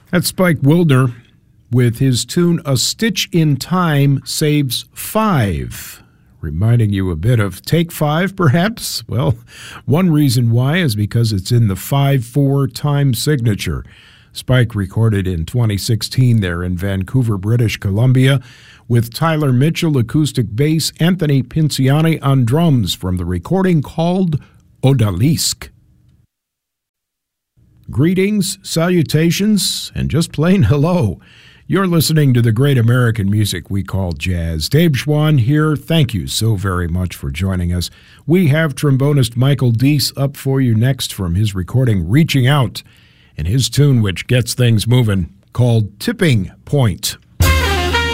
That's Spike Wildner with his tune A Stitch in Time Saves Five. Reminding you a bit of Take Five, perhaps? Well, one reason why is because it's in the 5/4 time signature. Spike recorded in 2016 there in Vancouver, British Columbia, with Tyler Mitchell acoustic bass, Anthony Pinciani on drums from the recording called Odalisque. Greetings, salutations, and just plain hello. You're listening to the great American music we call jazz. Dave Schwann here. Thank you so very much for joining us. We have trombonist Michael Deese up for you next from his recording Reaching Out, and his tune which gets things moving called Tipping Point.